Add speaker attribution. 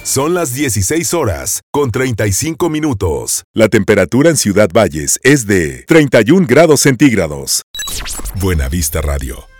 Speaker 1: Son las 16 horas con 35 minutos. La temperatura en Ciudad Valles es de 31 grados centígrados. Buena Vista Radio.